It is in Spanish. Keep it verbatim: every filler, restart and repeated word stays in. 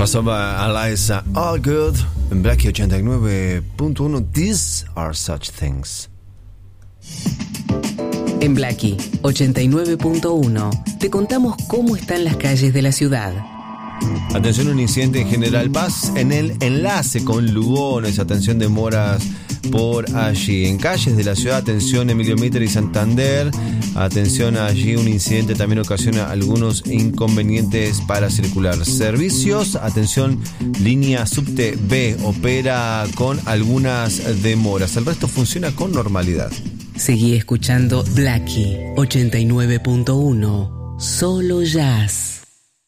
Pasaba a Liza All Good en Blackie ochenta y nueve punto uno. These are such things. En Blackie ochenta y nueve punto uno te contamos cómo están las calles de la ciudad. Atención, un incidente en General Paz en el enlace con Lugones. Atención, demoras por allí. En calles de la ciudad, atención, Emilio Mitre y Santander. Atención, allí un incidente también ocasiona algunos inconvenientes para circular. Servicios, atención, línea subte B opera con algunas demoras. El resto funciona con normalidad. Seguí escuchando Blackie ochenta y nueve punto uno. Solo jazz.